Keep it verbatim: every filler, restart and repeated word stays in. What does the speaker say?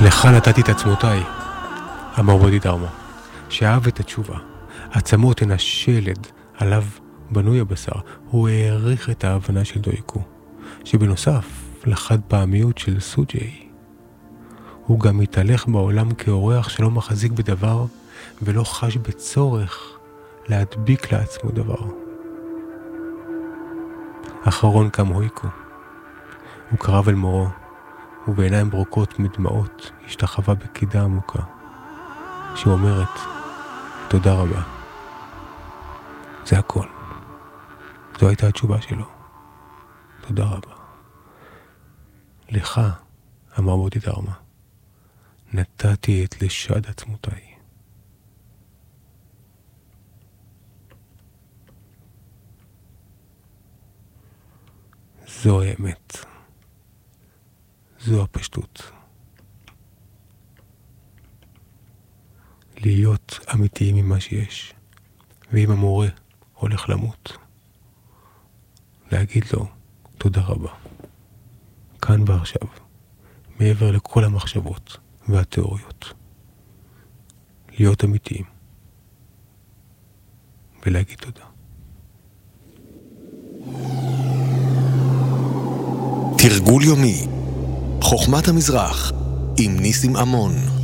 לך נתתי את עצמותיי, אמר בודידרמה, שאהב את התשובה. עצמות הן השלד עליו בנוי הבשר. הוא העריך את ההבנה של דויקו, שבנוסף לחד פעמיות של סוג'י, הוא גם מתהלך בעולם כאורח שלא מחזיק בדבר ולא חש בצורך להדביק לעצמו דבר. אחרון קם הויקו. הוא קרב אל מורו, ובעיניים ברוקות מדמעות השתחווה בקידה עמוקה, שאומרת, תודה רבה. זה הכל. זו הייתה התשובה שלו. תודה רבה. לך, אמר בודידרמה, נתתי את לשד עצמותיי. זו האמת. זו הפשטות. להיות אמיתיים ממה שיש. ואם המורה הולך למות, להגיד לו תודה רבה. כאן ועכשיו, מעבר לכל המחשבות והתיאוריות. להיות אמיתיים. ולהגיד תודה. תרגול יומי, חוכמת המזרח, עם ניסים אמון.